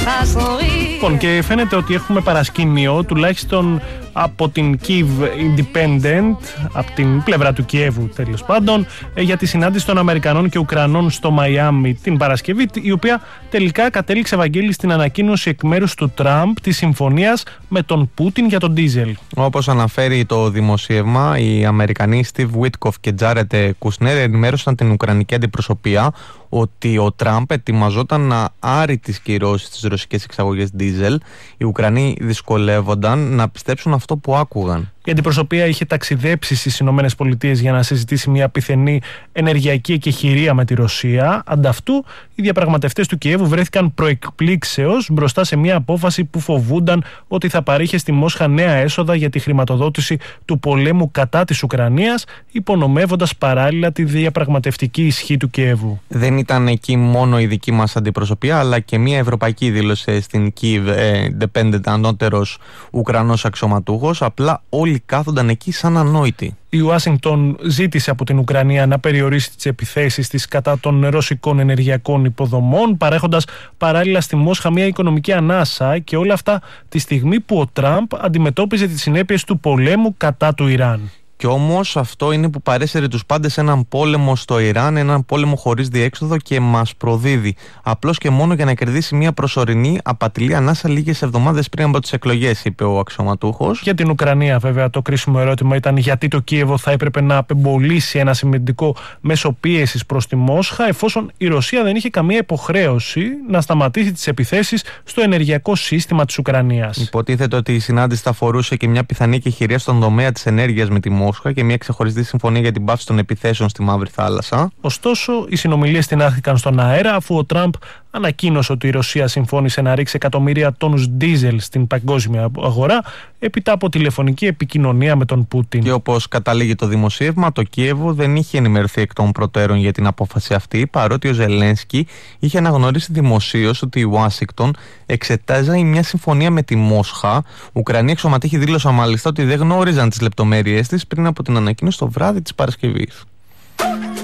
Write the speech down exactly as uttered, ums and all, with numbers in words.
Λοιπόν, και φαίνεται ότι έχουμε παρασκήνιο, τουλάχιστον από την Kyiv Independent, από την πλευρά του Κιέβου τέλος πάντων, για τη συνάντηση των Αμερικανών και Ουκρανών στο Μαϊάμι την Παρασκευή, η οποία τελικά κατέληξε, Βαγγέλη, στην ανακοίνωση εκ μέρους του Τραμπ της συμφωνίας με τον Πούτιν για τον ντίζελ. Όπως αναφέρει το δημοσίευμα, οι Αμερικανοί Steve Witkoff και Jared Kushner ενημέρωσαν την Ουκρανική αντιπροσωπεία ότι ο Τραμπ ετοιμαζόταν να άρει τις κυρώσεις στις ρωσικές εξαγωγές ντίζελ. Οι Ουκρανοί δυσκολεύονταν να πιστέψουν αυτό που άκουγαν. Η αντιπροσωπεία είχε ταξιδέψει στις Ηνωμένες Πολιτείες για να συζητήσει μια πιθανή ενεργειακή εκεχηρία με τη Ρωσία. Ανταυτού, οι διαπραγματευτές του Κιέβου βρέθηκαν προεκπλήξεως μπροστά σε μια απόφαση που φοβούνταν ότι θα παρήχε στη Μόσχα νέα έσοδα για τη χρηματοδότηση του πολέμου κατά της Ουκρανίας, υπονομεύοντας παράλληλα τη διαπραγματευτική ισχύ του Κιέβου. Δεν ήταν εκεί μόνο η δική μας αντιπροσωπεία, αλλά και μια ευρωπαϊκή, δήλωσε στην Kyiv Independent ανώτερος Ουκρανός αξιωματούχος. Απλά όλοι κάθονταν εκεί σαν ανόητοι. Η Ουάσιγκτον ζήτησε από την Ουκρανία να περιορίσει τις επιθέσεις της κατά των ρωσικών ενεργειακών υποδομών, παρέχοντας παράλληλα στη Μόσχα μια οικονομική ανάσα, και όλα αυτά τη στιγμή που ο Τραμπ αντιμετώπιζε τις συνέπειες του πολέμου κατά του Ιράν. Κι όμως αυτό είναι που παρέσυρε τους πάντες έναν πόλεμο στο Ιράν, έναν πόλεμο χωρίς διέξοδο, και μας προδίδει απλώς και μόνο για να κερδίσει μια προσωρινή απατηλή ανάσα λίγες εβδομάδες πριν από τις εκλογές, είπε ο αξιωματούχος. Για την Ουκρανία, βέβαια, το κρίσιμο ερώτημα ήταν γιατί το Κίεβο θα έπρεπε να απεμπολίσει ένα σημαντικό μέσο πίεσης προς τη Μόσχα, εφόσον η Ρωσία δεν είχε καμία υποχρέωση να σταματήσει τις επιθέσεις στο ενεργειακό σύστημα της Ουκρανίας. Υποτίθεται ότι η συνάντηση θα αφορούσε και μια πιθανή εκεχηρία στον τομέα της ενέργειας με τη Μόσχα και μια ξεχωριστή συμφωνία για την πάυση των επιθέσεων στη Μαύρη Θάλασσα. Ωστόσο, οι συνομιλίες τεινάχθηκαν στον αέρα, αφού ο Τραμπ ανακοίνωσε ότι η Ρωσία συμφώνησε να ρίξει εκατομμύρια τόνους ντίζελ στην παγκόσμια αγορά, έπειτα από τηλεφωνική επικοινωνία με τον Πούτιν. Και όπως καταλήγει το δημοσίευμα, το Κίεβο δεν είχε ενημερωθεί εκ των προτέρων για την απόφαση αυτή, παρότι ο Ζελένσκι είχε αναγνωρίσει δημοσίως ότι η Ουάσιγκτον εξετάζει μια συμφωνία με τη Μόσχα. Ουκρανοί αξιωματούχοι δήλωσαν μάλιστα ότι δεν γνώριζαν τις λεπτομέρειές της πριν από την ανακοίνωση το βράδυ της Παρασκευής.